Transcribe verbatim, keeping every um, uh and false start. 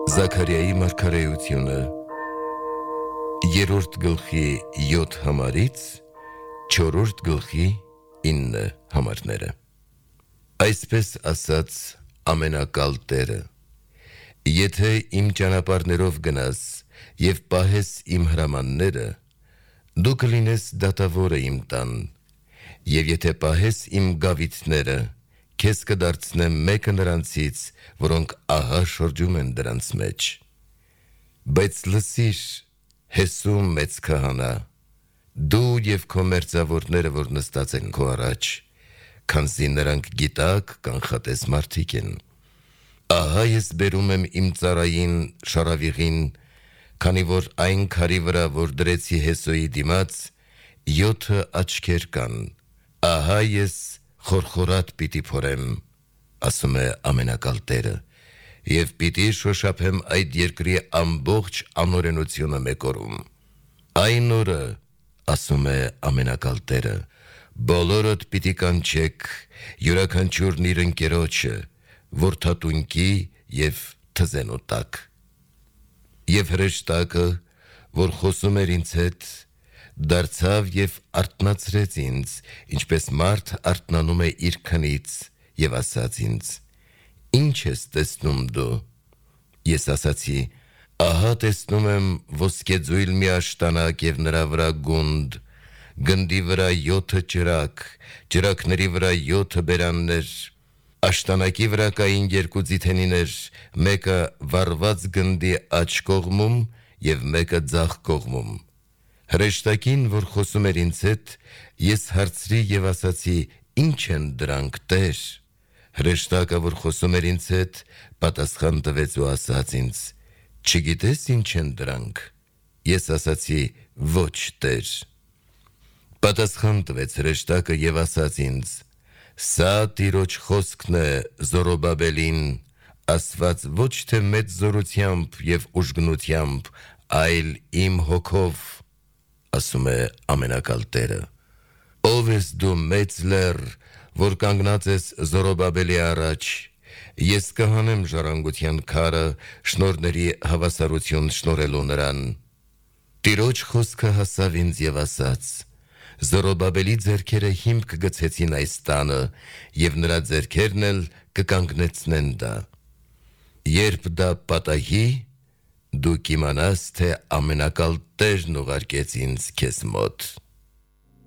Զաքարիայի մարգարեությունը երրորդ գլխի յոթ համարից չորրորդ գլխի ինը համարները։ Այսպես ասաց ամենակալ Տերը. Եթե իմ ճանապարհներով գնաս եւ պահես իմ հրամանները, դու կլինես դատավորը իմ տան, եւ եթե պահես իմ գավիթները, քեզ կդարձնեմ մեկը նրանցից, որոնք ահա շրջում են դրանց մեջ։ Բայց լսիր, Հեսում մեծ քահանա, դու եւ քո մերձավորները, որ նստած են քո առաջ, քանզի նրանք գիտակ կանխատես մարդիկ են։ Ահա ես բերում եմ իմ ծառային շարավիղին, քանի որ այն քարի վրա, որ դրեցի Հեսոյի դիմաց, յոթը աչքեր կան։ Ահա ես խորխորատ պիտի փորեմ, ասում է ամենակալ Տերը, եւ պիտի շոշափեմ այդ երկրի ամբողջ անօրենությունը մեկ օրում։ Այն օրը, ասում է ամենակալ Տերը, բոլորդ պիտի կանչեք յուրաքանչյուրն իր ընկերոջը, որդատունկի եւ թզենու տակ։ Եվ հրեշտակը, որ խոսում էր ինձ հետ, դարձավ եւ արթնացրեց ինձ, ինչպես մարդ արթնանում է իր քնից, եւ ասաց ինձ. Ինչ ես տեսնում դու։ Ես ասացի. ահա տեսնում եմ ոսկեձույլ մի աշտանակ եւ նրա վրա գունդ, գնդի վրա յոթը ճրակ, ճրակների վրա յոթը բերաններ, աշտանակի վրա կային երկու ձիթենիներ, մեկը վառված գնդի աջ կողմում եւ մեկը ձախ կողմում։ Հրեշտակին, որ խոսում էր ինձ հետ, ես հարցրի եւ ասացի. Ինչ են դրանք, Տեր։ Հրեշտակը, որ խոսում էր ինձ հետ, պատասխան տվեց ու ասաց ինձ. Չգիտես ինչ են դրանք։ Ես ասացի. Ոչ, Տեր։ Պատասխան տվեց հրեշտակը եւ ասաց ինձ. Սա Տիրոջ խոսքն է Զորոբաբելին, ասված ոչ թե մեծ զորությամբ եւ ուժգնությամբ, այլ իմ հոգով, ասում է ամենակալ Տերը։ Ով ես դու մեծ լեռ, որ կանգնած ես Զորոբաբելի առաջ, ես կհանեմ ժառանգության քարը, շնորհների հավասարություն շնորհելու նրան։ Տիրոջ խոսքը հասավ ինձ եւ ասաց. Զորոբաբելի ձեռքերը հիմք գցեցին այս տանը, եւ նրա ձեռքերն էլ կկանգնեցնեն դա։ Երբ դա պատահի, դու կիմանաս, թե ամենակալ Տերն ուղարկեց ինձ քեզ մոտ։